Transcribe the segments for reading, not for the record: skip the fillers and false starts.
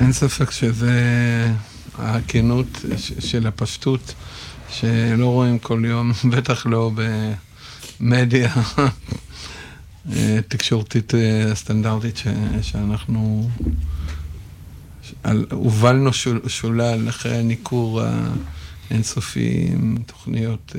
אין ספק שזה הכנות של הפשטות, שלא רואים כל יום, בטח לא במדיה תקשורתית סטנדרטית שאנחנו הובלנו שולל אחרי הניכור האינסופי עם תוכניות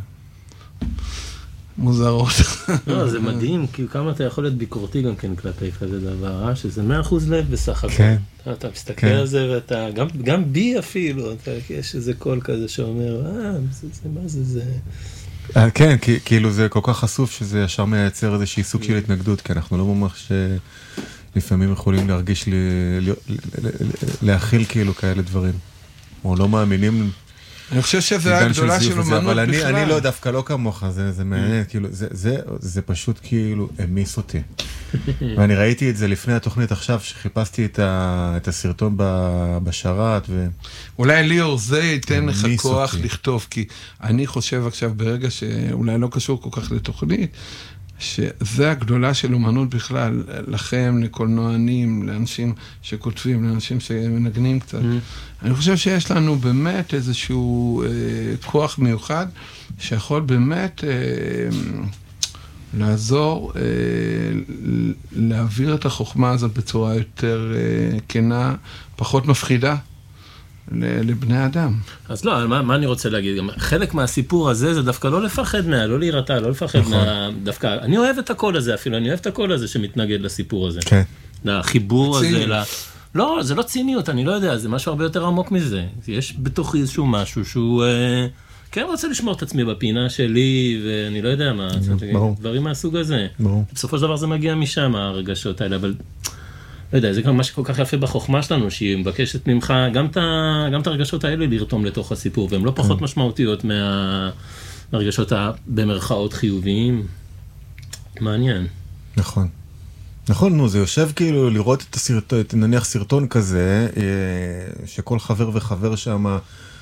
מוזרות. לא, זה מדהים, כי כמה אתה יכול להיות ביקורתי גם כן כלפי כזה דבר, שזה 100% לב בסך הכל. כן. אתה מסתכל על זה ואתה, גם בי אפילו, יש איזה קול כזה שאומר, מה זה? כן, כאילו זה כל כך חשוף שזה ישר מייצר איזושהי סוג של התנגדות, כי אנחנו לא ממש לפעמים יכולים להרגיש להכיל כאילו כאלה דברים, או לא מאמינים. אני חושב שזה הגדולה של אומנות בכלל. אבל אני לא דווקא לא כמוך, זה מעניין, כאילו, זה פשוט כאילו המיס אותי. ואני ראיתי את זה לפני התוכנית עכשיו, שחיפשתי את הסרטון בשרת. אולי ליאור, זה ייתן לך כוח לכתוב, כי אני חושב עכשיו ברגע שאולי לא קשור כל כך לתוכנית, שזה הגדולה של אומנות בכלל, לכם, לקולנוענים, לאנשים שכותבים, לאנשים שמנגנים קצת. אני חושב שיש לנו באמת איזשהו כוח מיוחד, שיכול באמת לעזור, להעביר את החוכמה הזאת בצורה יותר כנה, פחות מפחידה. לבני אדם. אז לא, מה אני רוצה להגיד? גם חלק מהסיפור הזה זה דווקא לא לפחד לא להירתע, לא לפחד דווקא, אני אוהב את הקול הזה אפילו, אני אוהב את הקול הזה שמתנגד לסיפור הזה. כן. לחיבור הזה, לא, זה לא ציניות, אני לא יודע, זה משהו הרבה יותר עמוק מזה. יש בתוך איזשהו משהו שהוא, כן רוצה לשמור את עצמי בפינה שלי, ואני לא יודע מה, דברים מהסוג הזה. בסופו של דבר זה מגיע משם, הרגשות האלה, אבל לא יודע, זה גם מה שכל כך יפה בחוכמה שלנו, שהיא מבקשת ממך גם את הרגשות האלה לרתום לתוך הסיפור, והן לא פחות משמעותיות מהרגשות במרכאות חיוביים. מעניין. נכון. נכון, נו, זה יושב כאילו לראות את הסרטון, נניח סרטון כזה, שכל חבר וחבר שם,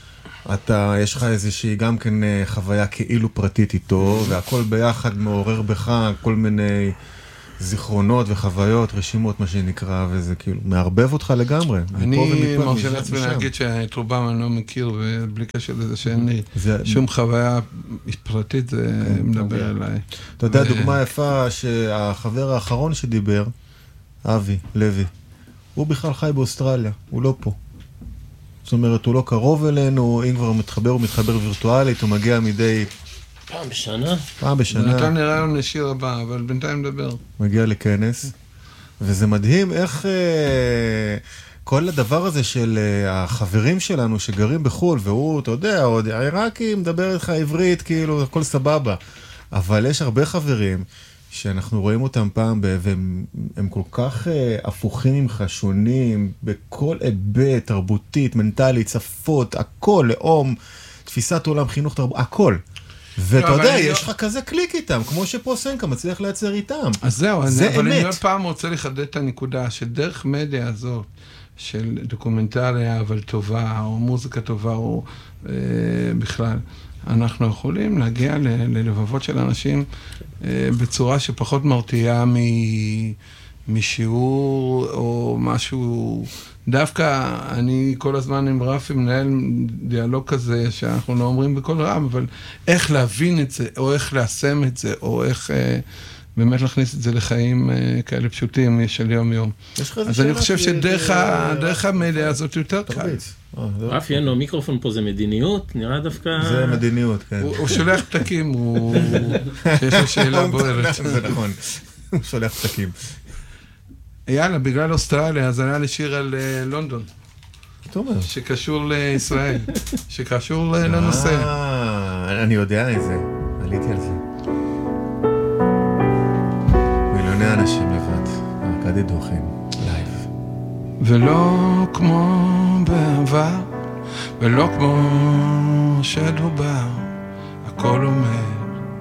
יש לך איזושהי גם כן חוויה כאילו פרטית איתו, והכל ביחד מעורר בך כל מיני זיכרונות וחוויות, רשימות מה שנקרא, וזה כאילו מערבב אותך לגמרי. אני מרשה לעצמי להגיד שאת רובם אני לא מכיר, ובלי קשר לזה שאין לי שום חוויה פרטית, זה מדבר עליי. אתה יודע, דוגמה יפה שהחבר האחרון שדיבר, אבי לוי, הוא בכלל חי באוסטרליה, הוא לא פה. זאת אומרת, הוא לא קרוב אלינו, אם כבר הוא מתחבר וירטואלית, הוא מגיע מדי פעם בשנה? פעם בשנה. נתן נראה לשיר הבא, אבל בינתיים מדבר. מגיע לכנס, וזה מדהים איך כל הדבר הזה של החברים שלנו שגרים בחול, והוא, אתה יודע, עוד עיראקי מדבר איתך עברית, כאילו, הכל סבבה. אבל יש הרבה חברים שאנחנו רואים אותם פעם, והם כל כך הפוכים ממך, שונים, בכל היבט, תרבותית, מנטלית, שפות, הכל, לאום, תפיסת עולם, חינוך, תרבות, הכל. ואתה יודע, יש לך כזה קליק איתם, כמו שפרוסנקה מצליח לייצר איתם. אז זהו, אבל אני עוד פעם רוצה לחדד את הנקודה, שדרך מדיה הזאת, של דוקומנטריה אבל טובה, או מוזיקה טובה, או בכלל, אנחנו יכולים להגיע ללבבות של אנשים בצורה שפחות מרתיעה משיעור או משהו. דווקא אני כל הזמן עם רפי מנהל דיאלוג כזה שאנחנו לא אומרים בכל רם, אבל איך להבין את זה, או איך ליישם את זה, או איך באמת להכניס את זה לחיים כאלה פשוטים של יום יום. אז אני חושב שדרך המדיה הזאת יותר קל. רפי, אין לו מיקרופון פה, זה מדיניות, נראה דווקא... זה מדיניות, כן. הוא שולח פתקים, שיש לו שאלה בוערת. זה נכון, הוא שולח פתקים. יאללה, בגלל אוסטרליה, אז היה לי שיר על לונדון. שקשור לישראל, שקשור לנושא. אני יודע איזה, עליתי על זה. מיליוני אנשים לבד, ארכדי דוחים, לייב. ולא כמו בעבר, ולא כמו שדובר, הכל אומר.